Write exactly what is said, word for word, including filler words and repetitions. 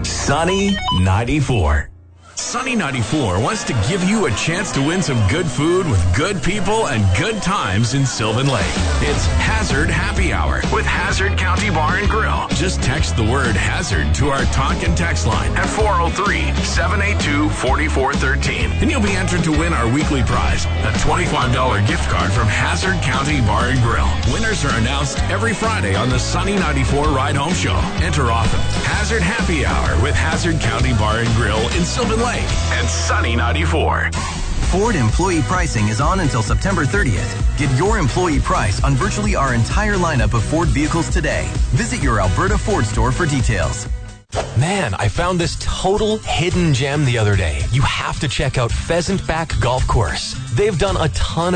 Sunny ninety-four. Sunny ninety-four wants to give you a chance to win some good food with good people and good times in Sylvan Lake. It's Hazard Happy Hour with Hazard County Bar and Grill. Just text the word Hazard to our talk and text line at four oh three, seven eight two, four four one three, and you'll be entered to win our weekly prize, a twenty-five dollars gift card from Hazard County Bar and Grill. Winners are announced every Friday on the Sunny ninety-four Ride Home Show. Enter often. Hazard Happy Hour with Hazard County Bar and Grill in Sylvan Lake and Sunny ninety-four. Ford employee pricing is on until September thirtieth. Get your employee price on virtually our entire lineup of Ford vehicles today. Visit your Alberta Ford store for details. Man, I found this total hidden gem the other day. You have to check out Pheasant Back Golf Course. They've done a ton of